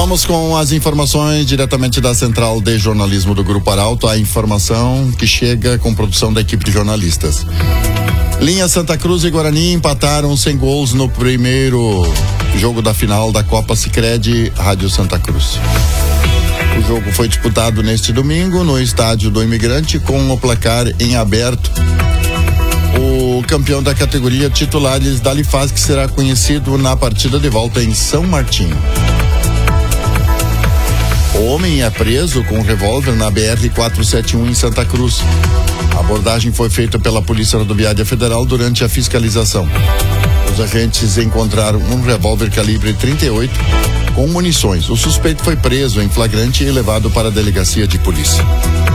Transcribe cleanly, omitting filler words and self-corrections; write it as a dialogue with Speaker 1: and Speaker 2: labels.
Speaker 1: Vamos com as informações diretamente da Central de Jornalismo do Grupo Arauto. A informação que chega com produção da equipe de jornalistas. Linha Santa Cruz e Guarani empataram sem gols no primeiro jogo da final da Copa Sicredi Rádio Santa Cruz. O jogo foi disputado neste domingo no estádio do Imigrante com o placar em aberto. O campeão da categoria titulares da Lifaz, que será conhecido na partida de volta em São Martinho. O homem é preso com um revólver na BR-471 em Santa Cruz. A abordagem foi feita pela Polícia Rodoviária Federal durante a fiscalização. Os agentes encontraram um revólver calibre 38 com munições. O suspeito foi preso em flagrante e levado para a delegacia de polícia.